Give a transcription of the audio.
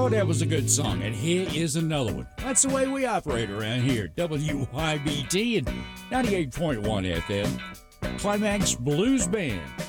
Oh, that was a good song, and here is another one. That's the way we operate around here. WYBT and 98.1 FM. Climax Blues Band.